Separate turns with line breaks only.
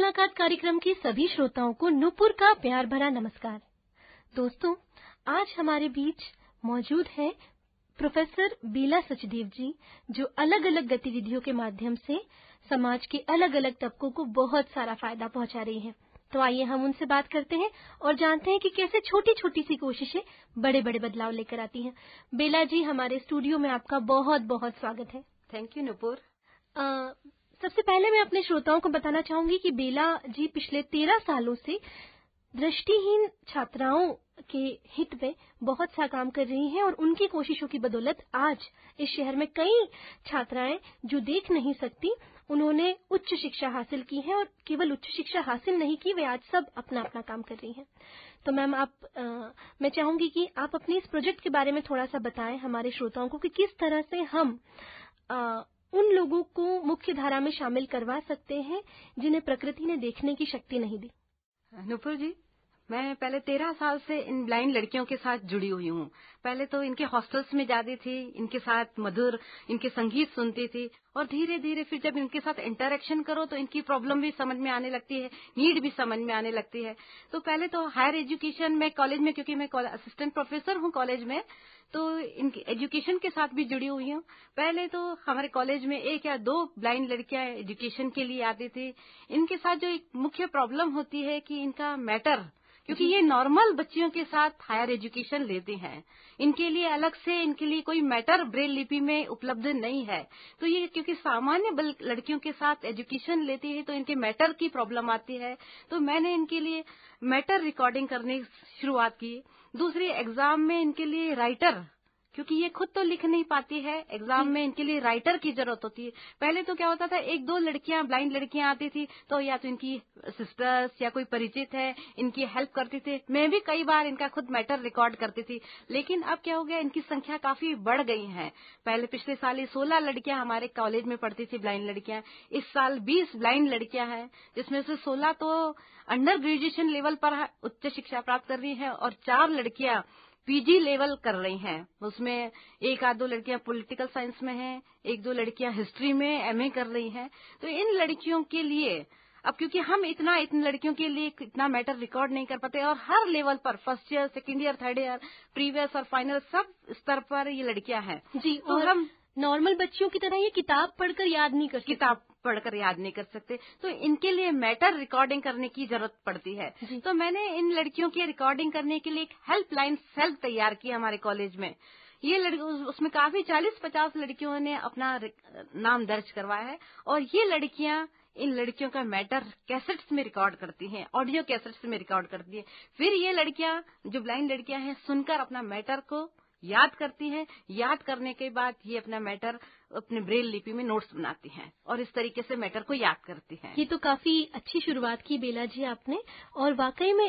मुलाकात कार्यक्रम के सभी श्रोताओं को नूपुर का प्यार भरा नमस्कार। दोस्तों, आज हमारे बीच मौजूद हैं प्रोफेसर बेला सचदेव जी, जो अलग अलग गतिविधियों के माध्यम से समाज के अलग अलग तबकों को बहुत सारा फायदा पहुंचा रही हैं। तो आइए हम उनसे बात करते हैं और जानते हैं कि कैसे छोटी छोटी सी कोशिशें बड़े बड़े बदलाव लेकर आती हैं। बेला जी, हमारे स्टूडियो में आपका बहुत बहुत स्वागत है।
Thank you Nupur.
सबसे पहले मैं अपने श्रोताओं को बताना चाहूंगी कि बेला जी पिछले 13 सालों से दृष्टिहीन छात्राओं के हित में बहुत सा काम कर रही हैं और उनकी कोशिशों की बदौलत आज इस शहर में कई छात्राएं जो देख नहीं सकती, उन्होंने उच्च शिक्षा हासिल की है और केवल उच्च शिक्षा हासिल नहीं की, वे आज सब अपना अपना काम कर रही हैं। तो मैम, मैं चाहूंगी कि आप अपने इस प्रोजेक्ट के बारे में थोड़ा सा बताएं हमारे श्रोताओं को कि किस तरह से हम उन लोगों को मुख्य धारा में शामिल करवा सकते हैं जिन्हें प्रकृति ने देखने की शक्ति नहीं दी।
नूपुर जी, मैं पहले 13 साल से इन ब्लाइंड लड़कियों के साथ जुड़ी हुई हूँ। पहले तो इनके हॉस्टल्स में जाती थी, इनके साथ मधुर इनके संगीत सुनती थी और धीरे धीरे फिर जब इनके साथ इंटरेक्शन करो तो इनकी प्रॉब्लम भी समझ में आने लगती है, नीड भी समझ में आने लगती है। तो पहले तो हायर एजुकेशन में कॉलेज में, क्योंकि मैं असिस्टेंट प्रोफेसर हूँ कॉलेज में, तो इनकी एजुकेशन के साथ भी जुड़ी हुई हूँ। पहले तो हमारे कॉलेज में 1 या 2 ब्लाइंड लड़कियां एजुकेशन के लिए आती थी। इनके साथ जो एक मुख्य प्रॉब्लम होती है कि इनका मैटर, क्योंकि ये नॉर्मल बच्चियों के साथ हायर एजुकेशन लेते हैं, इनके लिए अलग से इनके लिए कोई मैटर ब्रेल लिपि में उपलब्ध नहीं है। तो ये क्योंकि सामान्य लड़कियों के साथ एजुकेशन लेती है तो इनके मैटर की प्रॉब्लम आती है। तो मैंने इनके लिए मैटर रिकॉर्डिंग करने की शुरुआत की। दूसरी, एग्जाम में इनके लिए राइटर, क्योंकि ये खुद तो लिख नहीं पाती है, एग्जाम में इनके लिए राइटर की जरूरत होती है। पहले तो क्या होता था, 1-2 लड़कियां ब्लाइंड लड़कियां आती थी तो या तो इनकी सिस्टर्स या कोई परिचित है इनकी हेल्प करती थी। मैं भी कई बार इनका खुद मैटर रिकॉर्ड करती थी। लेकिन अब क्या हो गया, इनकी संख्या काफी बढ़ गई है। पहले पिछले साल ही 16 लड़कियां हमारे कॉलेज में पढ़ती थी ब्लाइंड लड़कियां। इस साल 20 ब्लाइंड लड़कियां हैं, जिसमें से 16 तो अंडर ग्रेजुएशन लेवल पर उच्च शिक्षा प्राप्त कर रही है और 4 लड़कियां पीजी लेवल कर रही हैं। उसमें 1-2 लड़कियां पॉलिटिकल साइंस में हैं, 1-2 लड़कियां हिस्ट्री में एमए कर रही हैं। तो इन लड़कियों के लिए अब, क्योंकि हम इन लड़कियों के लिए इतना मैटर रिकॉर्ड नहीं कर पाते और हर लेवल पर, first year, second year, third year, previous और फाइनल, सब स्तर पर ये लड़कियां हैं
जी।
तो
और
हम
नॉर्मल बच्चियों की तरह ये किताब पढ़कर याद नहीं कर सकते।
तो इनके लिए मैटर रिकॉर्डिंग करने की जरूरत पड़ती है। तो मैंने इन लड़कियों की रिकॉर्डिंग करने के लिए एक हेल्पलाइन सेल तैयार की हमारे कॉलेज में। ये उसमें काफी 40-50 लड़कियों ने अपना नाम दर्ज करवाया है और ये लड़कियां इन लड़कियों का मैटर कैसेट्स में रिकॉर्ड करती हैं, ऑडियो कैसेट्स में रिकॉर्ड करती हैं। फिर ये लड़कियां, जो ब्लाइंड लड़कियां हैं, सुनकर अपना मैटर को याद करती हैं। याद करने के बाद ये अपना मैटर अपने ब्रेल लिपि में नोट्स बनाती हैं और इस तरीके से मैटर को याद करती हैं।
ये तो काफी अच्छी शुरुआत की बेला जी आपने, और वाकई में